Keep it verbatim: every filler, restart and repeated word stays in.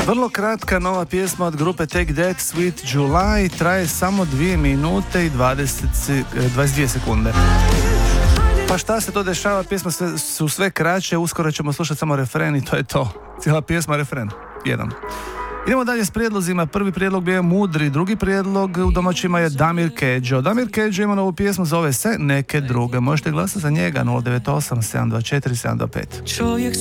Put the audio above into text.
Vrlo kratka nova pjesma od grupe Take That, Sweet July, traje samo dvije minute i dvadeset, dvadeset dvije sekunde. Pa šta se to dešava, pjesma sve, su sve kraće, uskoro ćemo slušati samo refren i to je to. Cijela pjesma, refren, jedan. Idemo dalje s prijedlozima. Prvi prijedlog bio je Mudri, drugi prijedlog u domaćima je Damir Kedžo. Damir Kedžo ima novu pjesmu, zove se Neke druge. Možete glasati za njega, nula devet osam sedam dva četiri sedam dva pet. Čovjek